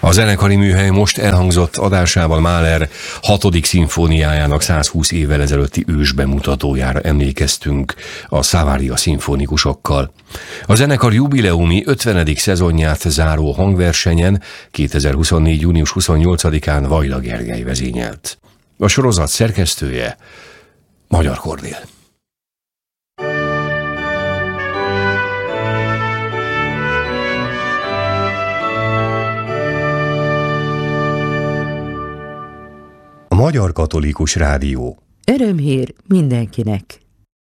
A zenekari műhely most elhangzott adásával Mahler 6. szimfóniájának 120 évvel ezelőtti ősbemutatójára emlékeztünk a Savaria szimfonikusokkal. A zenekar jubileumi 50. szezonját záró hangversenyen 2024. június 28-án Vajda Gergely vezényelt. A sorozat szerkesztője Magyar Kornél. A Magyar Katolikus Rádió. Örömhír mindenkinek.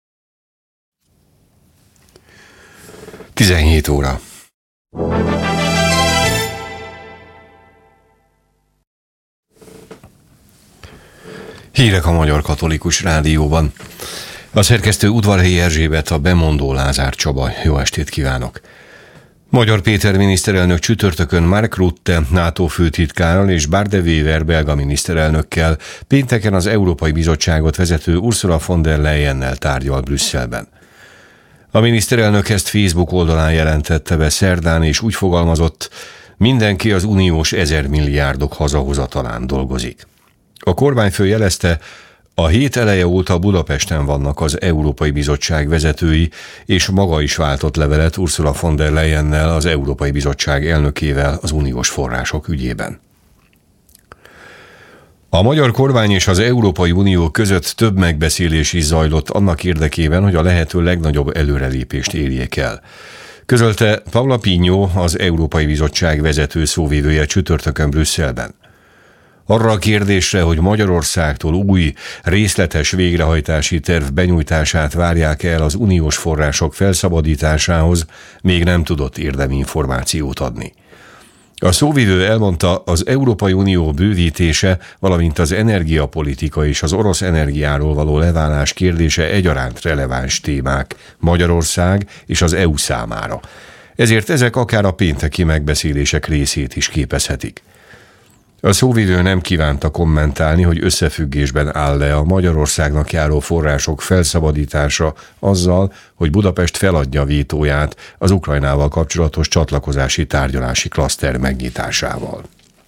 17 óra. Hírek a Magyar Katolikus Rádióban. A szerkesztő Udvarhelyi Erzsébet, a bemondó Lázár Csaba. Jó estét kívánok! Magyar Péter miniszterelnök csütörtökön Mark Rutte NATO főtitkárral és Bart de Wever belga miniszterelnökkel, pénteken az Európai Bizottságot vezető Ursula von der Leyennel tárgyal Brüsszelben. A miniszterelnök ezt Facebook oldalán jelentette be szerdán, és úgy fogalmazott, mindenki az uniós 1000 milliárdok hazahozatalán dolgozik. A kormányfő jelezte, a hét eleje óta Budapesten vannak az Európai Bizottság vezetői, és maga is váltott levelet Ursula von der Leyennel, az Európai Bizottság elnökével az uniós források ügyében. A magyar kormány és az Európai Unió között több megbeszélés is zajlott annak érdekében, hogy a lehető legnagyobb előrelépést érjék el. Közölte Paula Pinyó, az Európai Bizottság vezető szóvivője csütörtökön Brüsszelben. Arra a kérdésre, hogy Magyarországtól új, részletes végrehajtási terv benyújtását várják el az uniós források felszabadításához, még nem tudott érdemi információt adni. A szóvivő elmondta, az Európai Unió bővítése, valamint az energiapolitika és az orosz energiáról való leválás kérdése egyaránt releváns témák Magyarország és az EU számára. Ezért ezek akár a pénteki megbeszélések részét is képezhetik. A szóvivő nem kívánta kommentálni, hogy összefüggésben áll-e a Magyarországnak járó források felszabadítása azzal, hogy Budapest feladja vétóját az Ukrajnával kapcsolatos csatlakozási tárgyalási klaszter megnyitásával.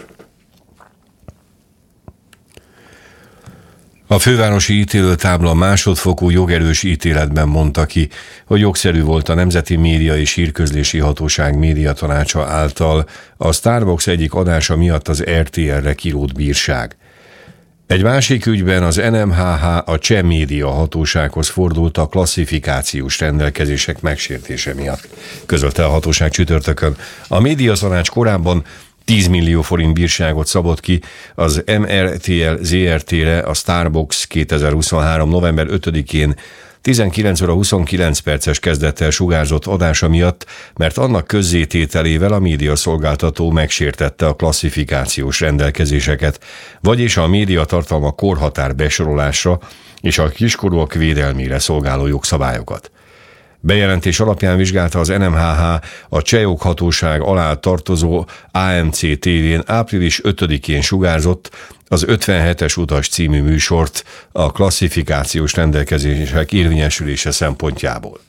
A fővárosi ítélőtábla másodfokú jogerős ítéletben mondta ki, hogy jogszerű volt a Nemzeti Média és Hírközlési Hatóság médiatanácsa által a Starbucks egyik adása miatt az RTL-re kirótt bírság. Egy másik ügyben az NMHH a Cseh Média Hatósághoz fordult a klasszifikációs rendelkezések megsértése miatt, közölte a hatóság csütörtökön. A médiatanács korábban 10 millió forint bírságot szabott ki az MRTL ZRT-re a Starbucks 2023. november 5-én 19 óra 29 perces kezdettel sugárzott adása miatt, mert annak közzétételével a médiaszolgáltató megsértette a klasszifikációs rendelkezéseket, vagyis a médiatartalma korhatár besorolásra és a kiskorúak védelmére szolgáló jogszabályokat. Bejelentés alapján vizsgálta az NMHH a Cseh joghatóság alá tartozó AMC TV-n április 5-én sugárzott az 57-es utas című műsort a klasszifikációs rendelkezések érvényesülése szempontjából.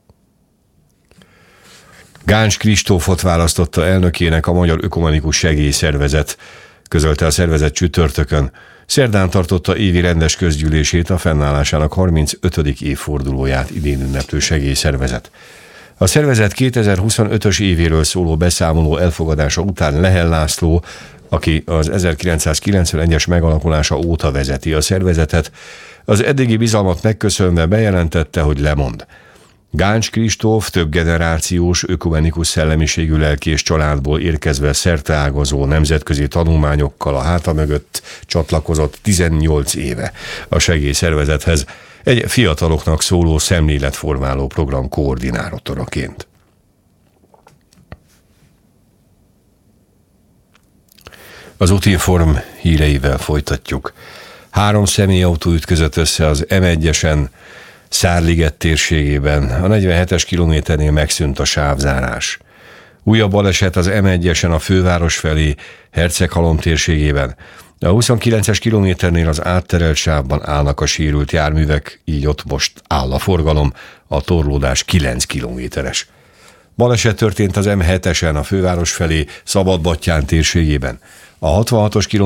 Gáncs Kristófot választotta elnökének a Magyar Ökumenikus Segélyszervezet, közölte a szervezet csütörtökön. Szerdán tartotta évi rendes közgyűlését, a fennállásának 35. évfordulóját idén ünneplő segélyszervezet. A szervezet 2025-ös évéről szóló beszámoló elfogadása után Lehel László, aki az 1991-es megalakulása óta vezeti a szervezetet, az eddigi bizalmat megköszönve bejelentette, hogy lemond. Gáncs Kristóf több generációs ökumenikus szellemiségű lelkész családból érkezve szerteágazó nemzetközi tanulmányokkal a háta mögött csatlakozott 18 éve a segélyszervezethez, egy fiataloknak szóló szemléletformáló program koordinátoraként. Az Útinform híreivel folytatjuk. 3 személyautó ütközött össze az M1-esen Szárliget térségében, a 47-es kilométernél megszűnt a sávzárás. Újabb baleset az M1-esen a főváros felé, Herceghalom térségében. A 29-es kilométernél az átterelt sávban állnak a sérült járművek, így ott most áll a forgalom, a torlódás 9 kilométeres. Baleset történt az M7-esen a főváros felé Szabadbattyán térségében. A 66-os